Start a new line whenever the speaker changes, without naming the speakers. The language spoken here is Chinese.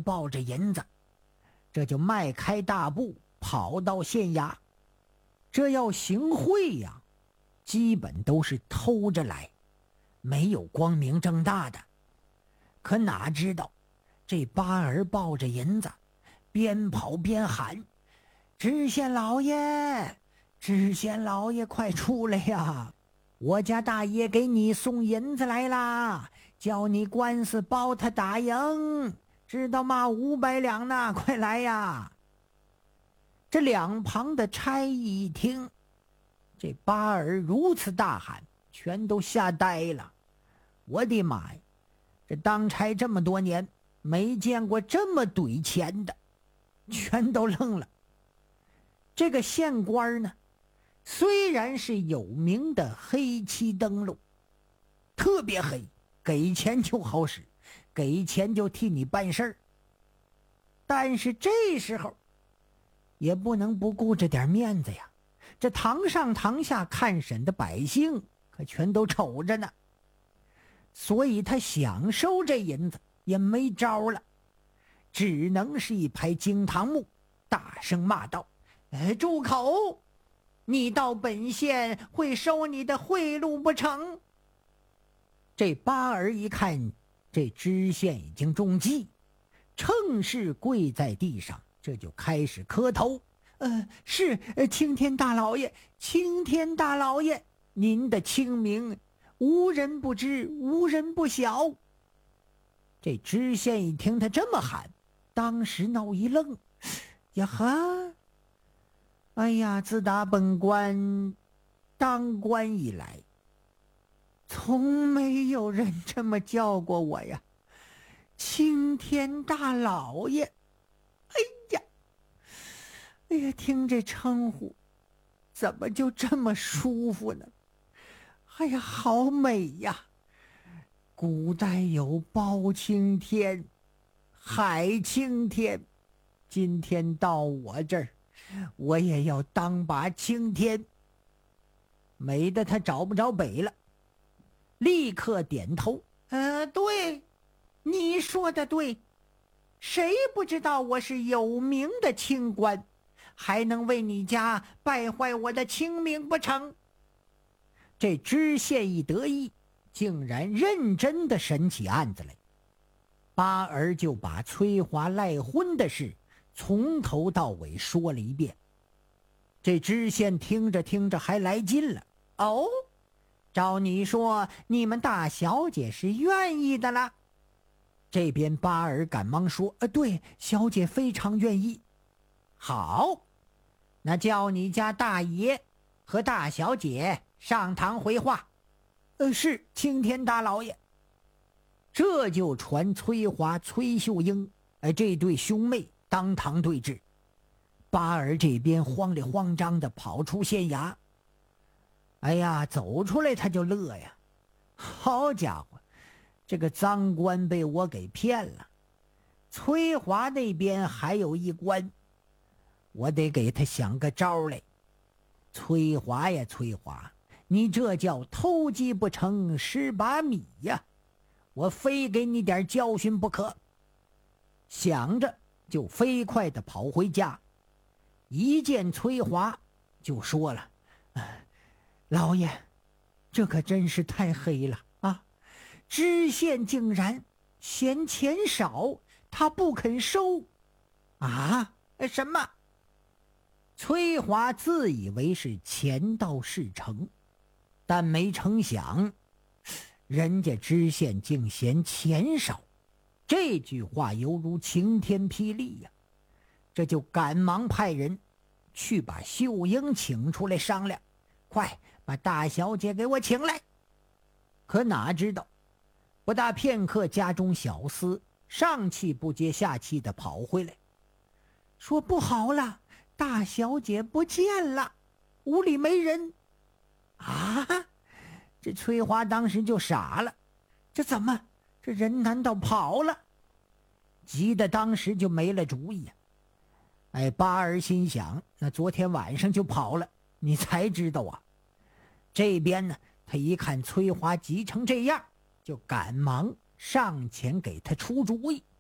抱着银子，这就迈开大步跑到县衙。这要行贿呀，基本都是偷着来，没有光明正大的。可哪知道这八儿抱着银子，边跑边喊：知县老爷，知县老爷，快出来呀！我家大爷给你送银子来啦，叫你官司包他打赢，知道吗？500两呢，快来呀！这两旁的差役一听这八儿如此大喊，全都吓呆了。我的妈呀，这当差这么多年没见过这么怼钱的，全都愣了。这个县官呢，虽然是有名的黑漆灯笼，特别黑，给钱就好使，给钱就替你办事儿，但是这时候也不能不顾着点面子呀。这堂上堂下看审的百姓可全都瞅着呢，所以他想收这银子也没招了，只能是一拍惊堂木，大声骂道：住口！你到本县会收你的贿赂不成？这八儿一看这知县已经中计，趁势跪在地上，这就开始磕头：是青天大老爷，青天大老爷，您的清明无人不知，无人不晓。这知县一听他这么喊，当时闹一愣：呀呵，哎呀，自打本官当官以来，从没有人这么叫过我呀，青天大老爷。哎呀，听这称呼怎么就这么舒服呢？哎呀，好美呀！古代有包青天、海青天，今天到我这儿，我也要当把青天。美得他找不着北了，立刻点头：对，你说的对，谁不知道我是有名的清官，还能为你家败坏我的清明不成？这知县一得意，竟然认真地审起案子来。八儿就把崔华赖婚的事从头到尾说了一遍。这知县听着听着还来劲了：照你说，你们大小姐是愿意的了？这边八儿赶忙说：对，小姐非常愿意。好，那叫你家大爷和大小姐上堂回话。是青天大老爷。这就传崔华、崔秀英这对兄妹当堂对质。八儿这边慌里慌张的跑出县衙，哎呀，走出来他就乐呀，好家伙，这个赃官被我给骗了，崔华那边还有一关，我得给他想个招来。崔华呀，崔华，你这叫偷鸡不成蚀把米呀，我非给你点教训不可。想着就飞快地跑回家，一见崔华就说了：老爷，这可真是太黑了啊！知县竟然嫌钱少，他不肯收啊？什么？崔华自以为是钱到事成，但没成想人家知县竟嫌钱少，这句话犹如晴天霹雳呀！这就赶忙派人去把秀英请出来商量，快把大小姐给我请来。可哪知道不大片刻，家中小厮上气不接下气的跑回来，说不好了，大小姐不见了，屋里没人啊！这崔华当时就傻了，这怎么，这人难道跑了？急得当时就没了主意呀。八儿心想，那昨天晚上就跑了，你才知道啊。这边呢，他一看崔华急成这样，就赶忙上前给他出主意。